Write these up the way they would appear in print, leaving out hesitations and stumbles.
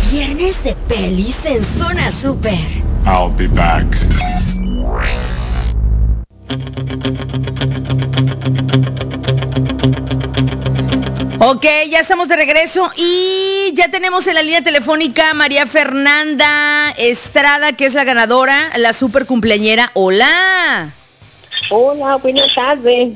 Viernes de pelis en Zona Super. I'll be back. Ok, ya estamos de regreso y ya tenemos en la línea telefónica a María Fernanda Estrada, que es la ganadora, la super cumpleañera. ¡Hola! Hola, buenas tardes.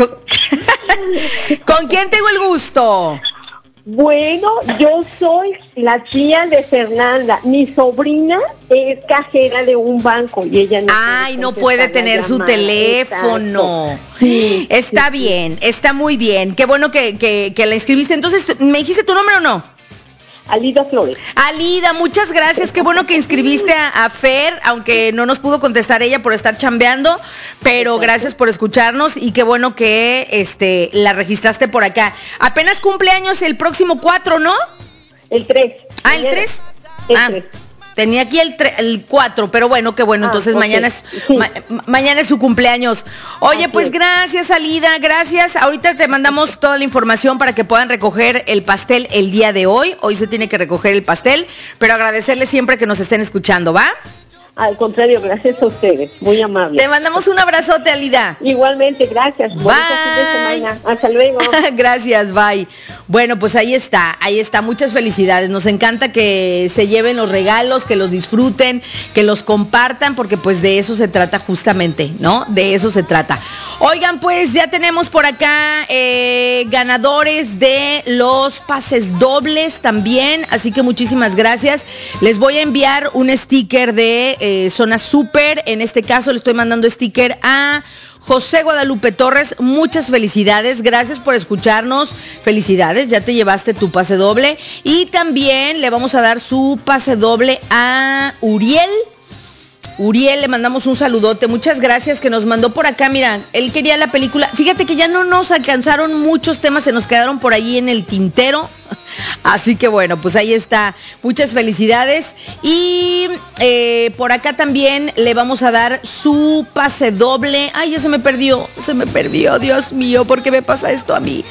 ¿Con quién tengo el gusto? Bueno, yo soy la tía de Fernanda. Mi sobrina es cajera de un banco y ella no puede tener su teléfono. Sí, está bien, está muy bien. Qué bueno que la inscribiste. Entonces, ¿me dijiste tu nombre o no? Alida Flores. Alida, muchas gracias. Qué bueno que inscribiste a Fer, aunque no nos pudo contestar ella por estar chambeando, pero Exacto. Gracias por escucharnos y qué bueno que la registraste por acá. Apenas cumpleaños el próximo 4, ¿no? El 3. ¿El 3? El 3. Tenía aquí el 4, pero bueno, qué bueno. Entonces okay. mañana es su cumpleaños. Oye, Así pues es. gracias, Alida, gracias. Ahorita te mandamos toda la información para que puedan recoger el pastel el día de hoy. Hoy se tiene que recoger el pastel, pero agradecerles siempre que nos estén escuchando, ¿va? Al contrario, gracias a ustedes. Muy amable. Te mandamos un abrazote, Alida. Igualmente, gracias. Bonito fin de semana. Hasta luego. Gracias, bye. Bueno, pues ahí está. Muchas felicidades. Nos encanta que se lleven los regalos, que los disfruten, que los compartan, porque pues de eso se trata justamente, ¿no? De eso se trata. Oigan, pues ya tenemos por acá ganadores de los pases dobles también, así que muchísimas gracias. Les voy a enviar un sticker de Zona Super. En este caso le estoy mandando sticker a José Guadalupe Torres. Muchas felicidades, gracias por escucharnos. Felicidades, ya te llevaste tu pase doble. Y también le vamos a dar su pase doble a Uriel. Uriel, le mandamos un saludote, muchas gracias, que nos mandó por acá. Mira, él quería la película. Fíjate que ya no nos alcanzaron muchos temas, se nos quedaron por ahí en el tintero. Así que bueno, pues ahí está. Muchas felicidades. Y por acá también le vamos a dar su pase doble. Ay, ya se me perdió, Dios mío, ¿por qué me pasa esto a mí?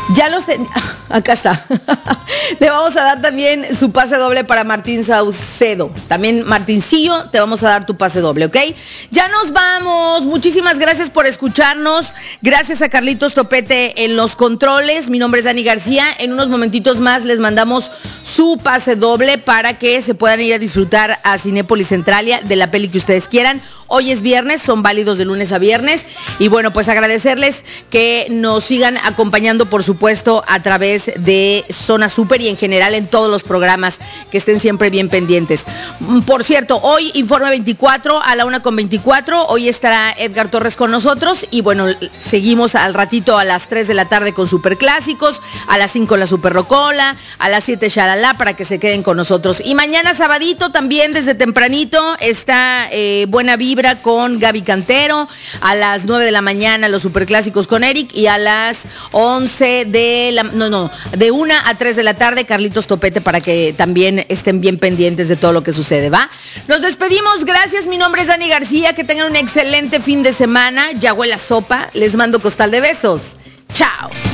Acá está. Le vamos a dar también su pase doble para Martín Saucedo. También, Martincillo, te vamos a dar tu pase doble, ¿ok? Ya nos vamos. Muchísimas gracias por escucharnos. Gracias a Carlitos Topete en los controles. Mi nombre es Dani García. En unos momentitos más les mandamos su pase doble para que se puedan ir a disfrutar a Cinépolis Centralia de la peli que ustedes quieran. Hoy es viernes, son válidos de lunes a viernes. Y bueno, pues agradecerles que nos sigan acompañando, por supuesto, a través de Zona Super y en general en todos los programas, que estén siempre bien pendientes. Por cierto, hoy Informe 24 a la 1:24. Hoy estará Edgar Torres con nosotros. Y bueno, seguimos al ratito a las 3 de la tarde con Superclásicos, a las 5 la Super Rocola, a las 7 Shalala, para que se queden con nosotros. Y mañana sabadito también desde tempranito está Buena Vibra con Gaby Cantero, a las 9 de la mañana los Superclásicos con Eric, y a las 11 de 1 a 3 de la tarde Carlitos Topete, para que también estén bien pendientes de todo lo que sucede, ¿va? Nos despedimos, gracias, mi nombre es Dani García, que tengan un excelente fin de semana, ya huele a sopa, les mando costal de besos, chao.